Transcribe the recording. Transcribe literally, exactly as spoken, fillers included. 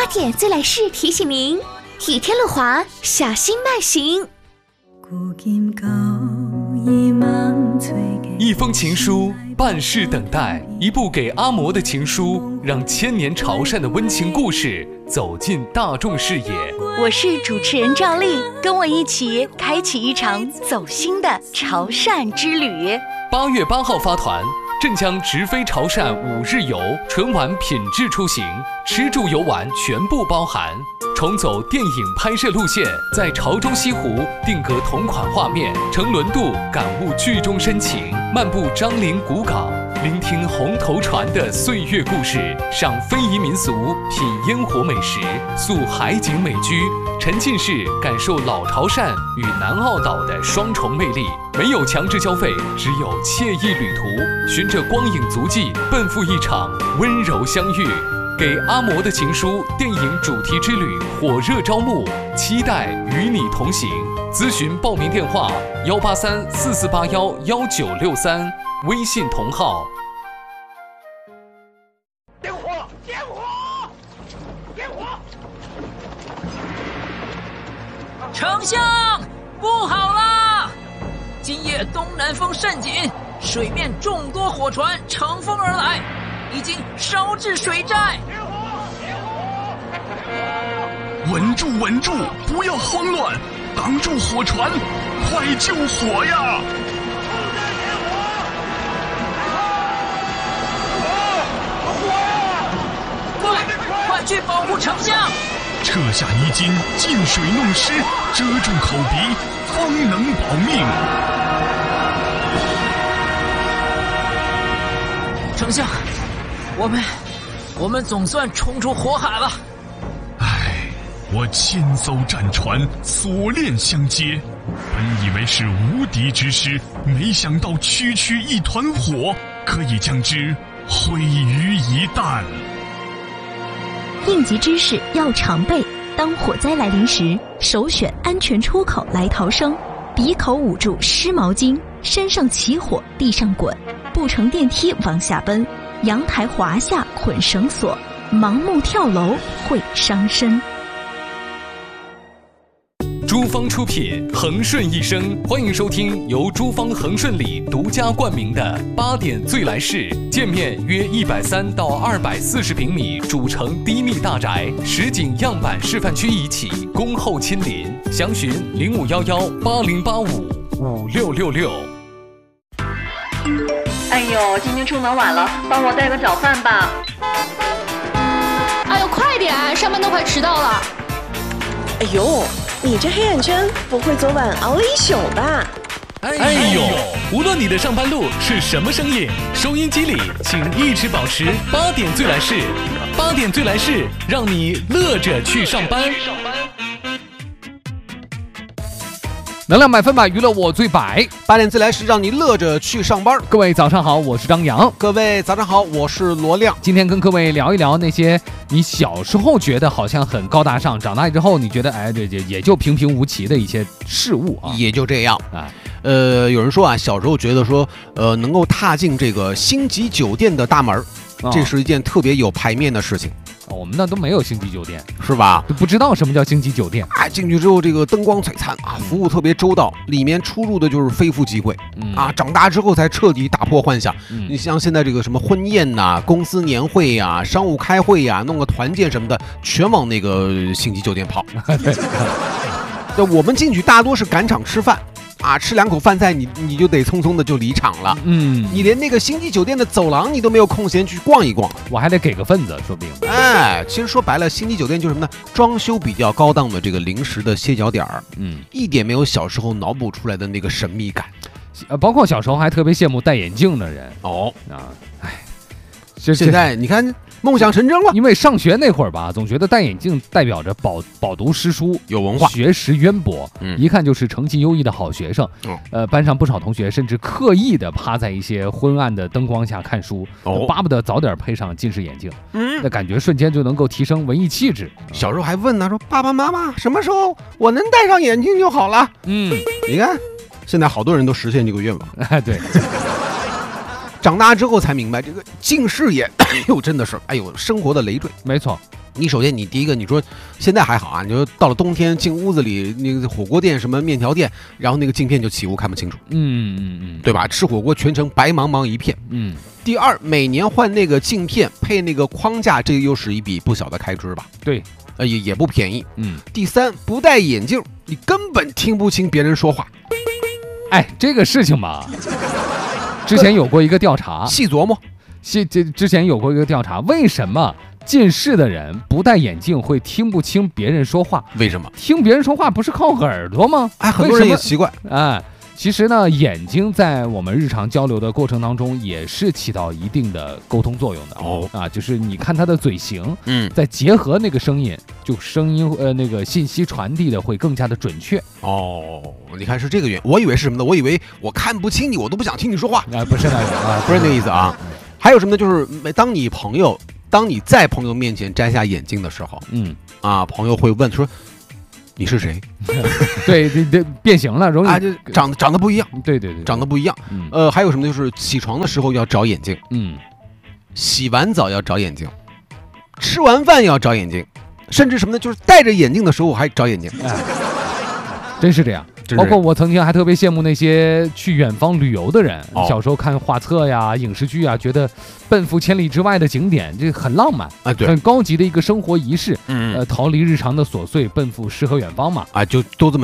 八点最来事提醒您：倚天路滑，小心慢行。 一封情书，半世等待，一部给阿嬷的情书，让千年潮汕的温情故事走进大众视野。 我是主持人赵丽，跟我一起开启一场走心的潮汕之旅。 八月八号发团，镇江直飞潮汕五日游，纯玩品质出行，吃住游玩全部包含。重走电影拍摄路线，在潮州西湖定格同款画面，乘轮渡感悟剧中深情，漫步樟林古港，聆听红头船的岁月故事，赏非遗民俗，品烟火美食，溯海景美居，沉浸式感受老潮汕与南澳岛的双重魅力。没有强制消费，只有惬意旅途，循着光影足迹，奔赴一场温柔相遇。给阿嬷的情书电影主题之旅火热招募，期待与你同行。咨询报名电话：幺八三四四八幺幺九六三，微信同号。 点火！点火！点火！ 丞相，不好啦！今夜东南风甚紧，水面众多火船乘风而来，已经烧至水寨。 稳住，稳住，不要慌乱，挡住火船，快救火呀！ 快，快去保护丞相！ 撤下衣襟，进水弄湿，遮住口鼻，方能保命。 丞相，我们我们总算冲出火海了。 唉，我千艘战船锁链相接，本以为是无敌之师，没想到区区一团火可以将之毁于一旦。 应急知识要常备，当火灾来临时，首选安全出口来逃生，鼻口捂住湿毛巾，身上起火地上滚，不乘电梯往下奔，阳台滑下捆绳索，盲目跳楼会伤身。 珠芳出品，恒顺一生，欢迎收听由珠芳恒顺里独家冠名的八点最来事。建面约一百三到二百四十平米，主城低密大宅，实景样板示范区一起，恭候亲临。详询零五幺幺八零八五五六六六。 哎呦，今天出门晚了，帮我带个早饭吧。 哎呦，快点，上班都快迟到了。 哎呦，你这黑眼圈不会昨晚熬了一宿吧？ 哎呦，无论你的上班路是什么声音，收音机里请一直保持八点最来事，八点最来事，让你乐着去上班。 能量满分百，娱乐我最百。 八点最来事，让你乐着去上班。 各位早上好，我是张扬。 各位早上好，我是罗亮。 今天跟各位聊一聊那些你小时候觉得好像很高大上，长大之后你觉得哎，这也也就平平无奇的一些事物啊， 也就这样啊。 呃，有人说啊，小时候觉得说，呃，能够踏进这个星级酒店的大门， 哦、 这是一件特别有排面的事情。 哦、我们那都没有星级酒店， 是吧？ 都不知道什么叫星级酒店。 哎，进去之后，这个灯光璀璨啊，服务特别周到，里面出入的就是非富即贵、嗯、啊。长大之后才彻底打破幻想。嗯、你像现在这个什么婚宴呐、啊、公司年会呀、啊、商务开会呀、啊、弄个团建什么的，全往那个星级酒店跑。那我们进去大多是赶场吃饭。啊，吃两口饭菜，你你就得匆匆的就离场了。嗯，你连那个星级酒店的走廊你都没有空闲去逛一逛， 我还得给个份子，说不定。 哎，其实说白了，星级酒店就是什么呢？装修比较高档的这个临时的歇脚点儿，嗯，一点没有小时候脑补出来的那个神秘感。 呃，包括小时候还特别羡慕戴眼镜的人。 哦， 啊，哎， 现在你看。梦想成真了， 因为上学那会儿吧，总觉得戴眼镜代表着饱饱读诗书， 有文化， 学识渊博，嗯，一看就是成绩优异的好学生。嗯，呃，班上不少同学甚至刻意的趴在一些昏暗的灯光下看书，哦，巴不得早点配上近视眼镜，嗯，那感觉瞬间就能够提升文艺气质。 小时候还问他说：“爸爸妈妈，什么时候我能戴上眼镜就好了？”嗯，你看，现在好多人都实现这个愿望。 哎，对。 长大之后才明白，这个近视眼，哎呦，真的是，哎呦，生活的累赘。 没错， 你首先你第一个，你说现在还好啊，你说到了冬天进屋子里，那个火锅店什么面条店，然后那个镜片就起雾看不清楚， 嗯嗯嗯， 对吧？吃火锅全程白茫茫一片， 嗯。 第二，每年换那个镜片配那个框架，这又是一笔不小的开支吧？ 对， 呃也也不便宜。 嗯。 第三，不戴眼镜，你根本听不清别人说话。 哎，这个事情嘛，之前有过一个调查， 细琢磨。 细这之前有过一个调查，为什么近视的人不戴眼镜会听不清别人说话？ 为什么？ 听别人说话不是靠耳朵吗？ 哎，很多人也奇怪。 哎，其实呢，眼睛在我们日常交流的过程当中，也是起到一定的沟通作用的。 哦， 啊，就是你看他的嘴型， 嗯， 再结合那个声音，就声音呃那个信息传递的会更加的准确。 哦，你看是这个原因，我以为是什么呢？我以为我看不清你，我都不想听你说话。 啊，不是那个啊， 不是那个意思啊。还有什么呢？就是每当你朋友，当你在朋友面前摘下眼镜的时候， 嗯， 啊，朋友会问说你是谁？ 对对对，变形了，容易啊，就长得长得不一样。 对对对， 长得不一样。 嗯， 呃，还有什么？就是起床的时候要找眼镜， 嗯， 洗完澡要找眼镜，吃完饭要找眼镜，甚至什么呢？就是戴着眼镜的时候还找眼镜。 哎，真是这样。包括我曾经还特别羡慕那些去远方旅游的人， 哦、 小时候看画册呀、影视剧啊，觉得奔赴千里之外的景点，这很浪漫啊，对， 很高级的一个生活仪式。 嗯， 呃，逃离日常的琐碎，奔赴诗和远方嘛。 啊，就都这么。